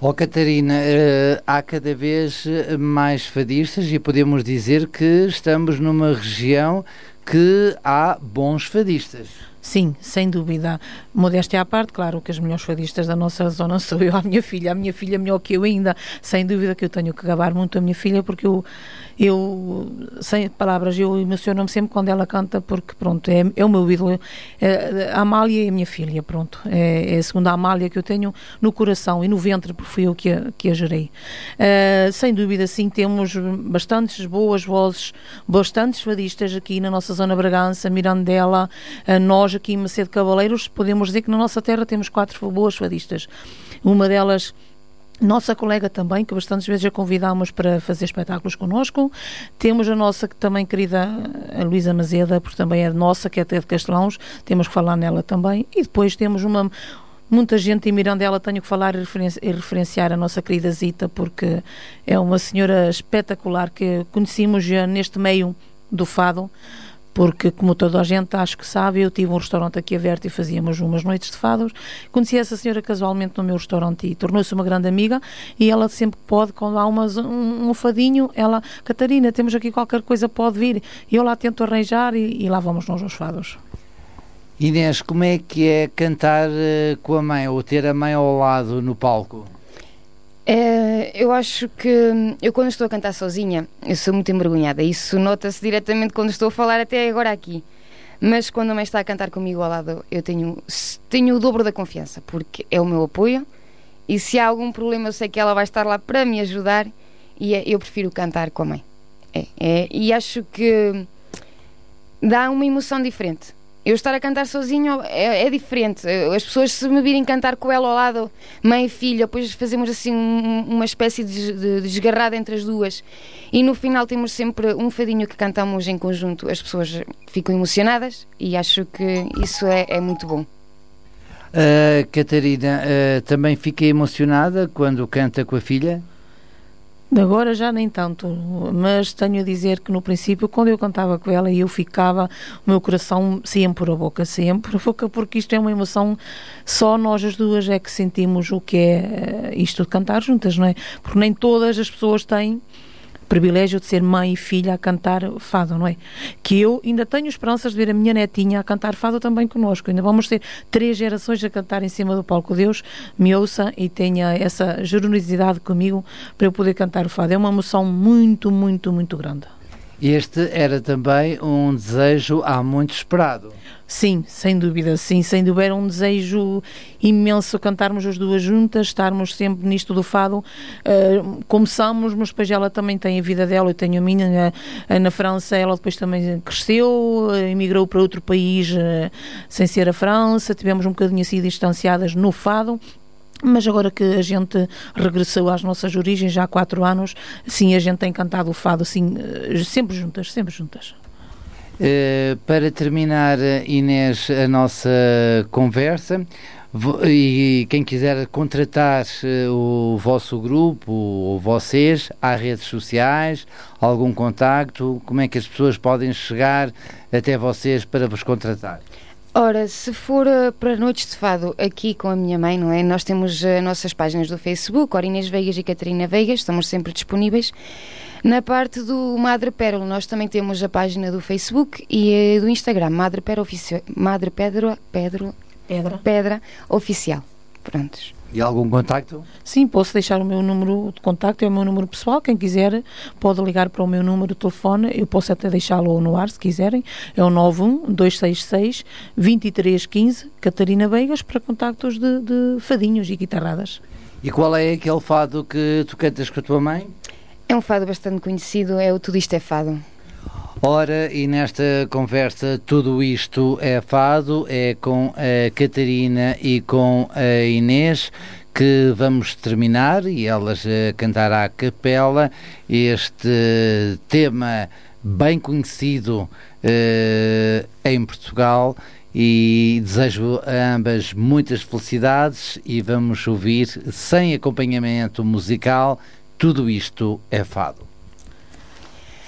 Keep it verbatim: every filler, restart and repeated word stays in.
Ó Catarina, uh, há cada vez mais fadistas e podemos dizer que estamos numa região que há bons fadistas. Sim, sem dúvida. Modéstia à parte, claro que as melhores fadistas da nossa zona sou eu, a minha filha. A minha filha é melhor que eu ainda. Sem dúvida que eu tenho que gabar muito a minha filha, porque eu, eu sem palavras, eu emociono-me sempre quando ela canta, porque pronto, é, é o meu ídolo. É, a Amália é a minha filha, pronto. É, é a segunda Amália que eu tenho no coração e no ventre, porque fui eu que a, que a gerei. Uh, sem dúvida, sim, temos bastantes boas vozes, bastantes fadistas aqui na nossa zona Bragança, Mirandela, uh, nós aqui em Macedo Cavaleiros, podemos dizer que na nossa terra temos quatro boas fadistas. Uma delas, nossa colega também, que bastantes vezes a convidámos para fazer espetáculos connosco. Temos a nossa que também querida, a Luísa Mazeda, porque também é nossa, que é até de Castelãos, temos que falar nela também. E depois temos uma... Muita gente em Mirandela, tenho que falar e referenci- referenciar a nossa querida Zita, porque é uma senhora espetacular que conhecemos já neste meio do fado. Porque, como toda a gente acho que sabe, eu tive um restaurante aqui aberto e fazíamos umas noites de fados. Conheci essa senhora casualmente no meu restaurante e tornou-se uma grande amiga, e ela sempre pode, quando há umas, um, um fadinho, ela, Catarina, temos aqui qualquer coisa, pode vir. E eu lá tento arranjar e, e lá vamos nós aos fados. Inês, como é que é cantar uh, com a mãe, ou ter a mãe ao lado no palco? É, eu acho que eu, quando estou a cantar sozinha, eu sou muito envergonhada. Isso nota-se diretamente quando estou a falar até agora aqui. Mas quando a mãe está a cantar comigo ao lado, eu tenho, tenho o dobro da confiança, porque é o meu apoio, e se há algum problema eu sei que ela vai estar lá para me ajudar, e é, eu prefiro cantar com a mãe. É, é, e acho que dá uma emoção diferente. Eu estar a cantar sozinho é, é diferente. As pessoas, se me virem cantar com ela ao lado, mãe e filha, depois fazemos assim um, uma espécie de, de, de desgarrada entre as duas. E no final temos sempre um fadinho que cantamos em conjunto. As pessoas ficam emocionadas e acho que isso é, é muito bom. Uh, Catarina, uh, também fica emocionada quando canta com a filha? Agora já nem tanto, mas tenho a dizer que no princípio, quando eu cantava com ela, eu ficava, o meu coração sempre por a boca, sempre por a boca, porque isto é uma emoção, só nós as duas é que sentimos o que é isto de cantar juntas, não é? Porque nem todas as pessoas têm o privilégio de ser mãe e filha a cantar fado, não é? Que eu ainda tenho esperanças de ver a minha netinha a cantar fado também connosco. Ainda vamos ter três gerações a cantar em cima do palco. Deus me ouça e tenha essa generosidade comigo para eu poder cantar o fado. É uma emoção muito, muito, muito grande. Este era também um desejo há muito esperado. Sim, sem dúvida, sim, sem dúvida, era um desejo imenso cantarmos as duas juntas, estarmos sempre nisto do fado. Uh, começamos, mas depois ela também tem a vida dela, eu tenho a minha. Na, na França ela depois também cresceu, emigrou para outro país uh, sem ser a França, tivemos um bocadinho assim distanciadas no fado. Mas agora que a gente regressou às nossas origens, já há quatro anos, sim, a gente tem cantado o fado, assim, sempre juntas, sempre juntas. Uh, para terminar, Inês, a nossa conversa, e quem quiser contratar uh, o vosso grupo, ou vocês, há redes sociais, algum contacto, como é que as pessoas podem chegar até vocês para vos contratar? Ora, se for uh, para noites de fado aqui com a minha mãe, não é? Nós temos as uh, nossas páginas do Facebook, Ora Inês Veigas e Catarina Veigas, estamos sempre disponíveis. Na parte do Madre Pérola, nós também temos a página do Facebook e uh, do Instagram, Madre Pérola Oficial, Madre Pedro, Pedro, Pedra. Pedra Oficial. Prontos. E algum contacto? Sim, posso deixar o meu número de contacto, é o meu número pessoal, quem quiser pode ligar para o meu número de telefone, eu posso até deixá-lo no ar se quiserem, é o nove um, dois seis seis, dois três um cinco, Catarina Veigas, para contactos de, de fadinhos e guitarradas. E qual é aquele fado que tu cantas com a tua mãe? É um fado bastante conhecido, é o Tudo Isto é Fado. Ora, e nesta conversa Tudo Isto é Fado, é com a Catarina e com a Inês que vamos terminar, e elas a cantar à capela este tema bem conhecido uh, em Portugal, e desejo a ambas muitas felicidades, e vamos ouvir sem acompanhamento musical Tudo Isto é Fado.